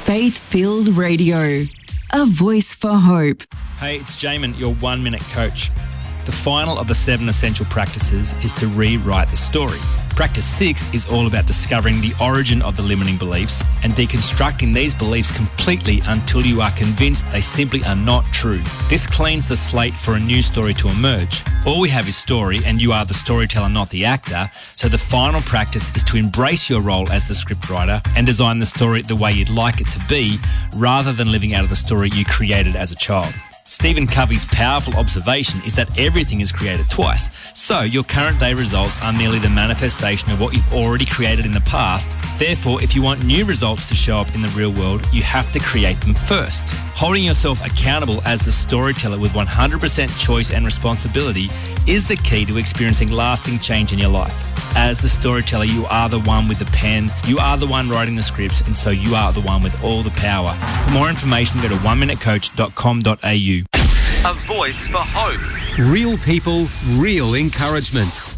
Faith-filled radio. A voice for hope. Hey, it's Jamin, your 1 Minute Coach. The final of the 7 essential practices is to rewrite the story. Practice 6 is all about discovering the origin of the limiting beliefs and deconstructing these beliefs completely until you are convinced they simply are not true. This cleans the slate for a new story to emerge. All we have is story, and you are the storyteller, not the actor. So the final practice is to embrace your role as the scriptwriter and design the story the way you'd like it to be, rather than living out of the story you created as a child. Stephen Covey's powerful observation is that everything is created twice. So your current day results are merely the manifestation of what you've already created in the past. Therefore, if you want new results to show up in the real world, you have to create them first. Holding yourself accountable as the storyteller with 100% choice and responsibility is the key to experiencing lasting change in your life. As the storyteller, you are the one with the pen, you are the one writing the scripts, and so you are the one with all the power. For more information, go to oneminutecoach.com.au. A voice for hope. Real people, real encouragement.